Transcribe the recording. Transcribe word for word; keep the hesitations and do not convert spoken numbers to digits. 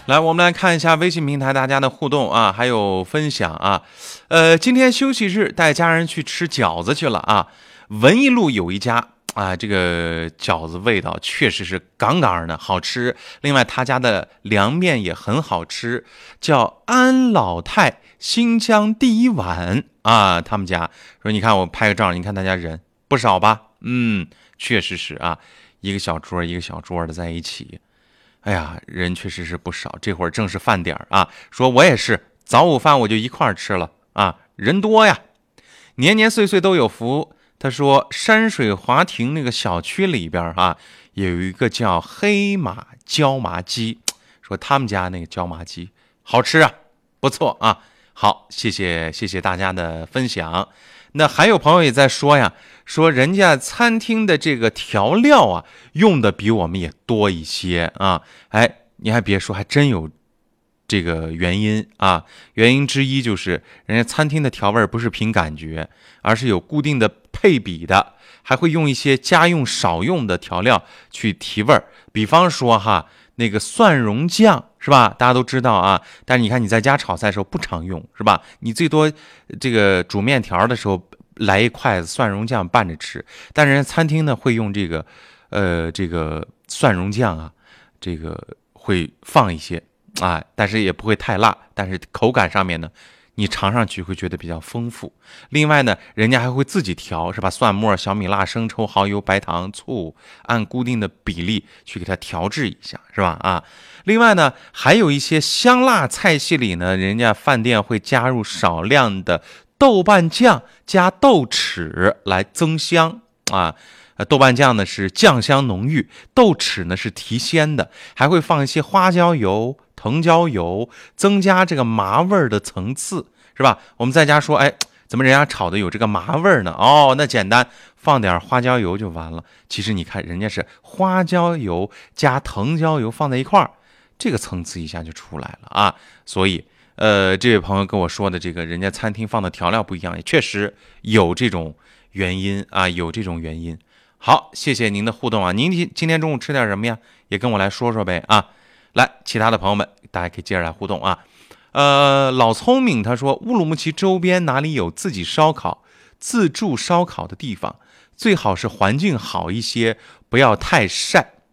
来，我们来看一下微信平台大家的互动啊，还有分享啊。呃，今天休息日，带家人去吃饺子去了啊。文艺路有一家啊，这个饺子味道确实是杠杠的，好吃。另外，他家的凉面也很好吃，叫安老太新疆第一碗啊。他们家说，你看我拍个照，你看大家人不少吧？嗯，确实是啊，一个小桌一个小桌的在一起。哎呀，人确实是不少，这会儿正是饭点啊。说我也是，早午饭我就一块儿吃了啊，人多呀，年年岁岁都有福。他说山水华庭那个小区里边啊，有一个叫黑马椒麻鸡，说他们家那个椒麻鸡好吃啊，不错啊。好，谢谢谢谢大家的分享。那还有朋友也在说呀，说人家餐厅的这个调料啊，用的比我们也多一些啊。哎，你还别说，还真有这个原因啊。原因之一就是人家餐厅的调味不是凭感觉，而是有固定的配比的，还会用一些家用少用的调料去提味儿。比方说哈，那个蒜蓉酱是吧？大家都知道啊，但是你看你在家炒菜的时候不常用是吧？你最多这个煮面条的时候来一筷子蒜蓉酱拌着吃，但是人家餐厅呢会用这个呃这个蒜蓉酱啊，这个会放一些啊，但是也不会太辣，但是口感上面呢，你尝上去会觉得比较丰富。另外呢，人家还会自己调，是吧？蒜末、小米辣、生抽、蚝油、白糖、醋，按固定的比例去给它调制一下，是吧？啊，另外呢，还有一些香辣菜系里呢，人家饭店会加入少量的豆瓣酱加豆豉来增香啊。豆瓣酱呢是酱香浓郁，豆豉呢是提鲜的，还会放一些花椒油、藤椒油，增加这个麻味的层次，是吧？我们在家说，哎，怎么人家炒的有这个麻味呢？哦，那简单，放点花椒油就完了。其实你看，人家是花椒油加藤椒油放在一块儿，这个层次一下就出来了啊。所以，呃，这位朋友跟我说的这个，人家餐厅放的调料不一样，也确实有这种原因啊，有这种原因。好，谢谢您的互动啊！您今天中午吃点什么呀？也跟我来说说呗啊！来，其他的朋友们，大家可以接着来互动啊。呃，老聪明他说，乌鲁木齐周边哪里有自己烧烤、自助烧烤的地方？最好是环境好一些，不要太晒。